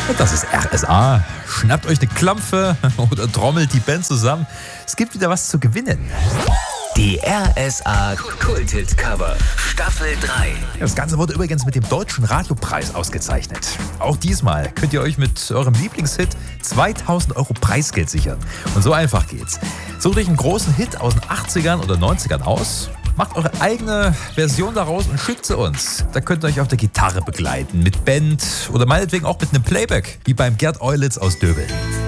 Das ist RSA. Schnappt euch eine Klampfe oder trommelt die Band zusammen. Es gibt wieder was zu gewinnen. Die RSA Kulthit-Cover Staffel 3. Das Ganze wurde übrigens mit dem Deutschen Radiopreis ausgezeichnet. Auch diesmal könnt ihr euch mit eurem Lieblingshit 2000 € Preisgeld sichern. Und so einfach geht's. Sucht euch einen großen Hit aus den 80ern oder 90ern aus, macht eure eigene Version daraus und schickt sie uns. Da könnt ihr euch auf der Gitarre begleiten, mit Band oder meinetwegen auch mit einem Playback, wie beim Gerd Eulitz aus Döbeln.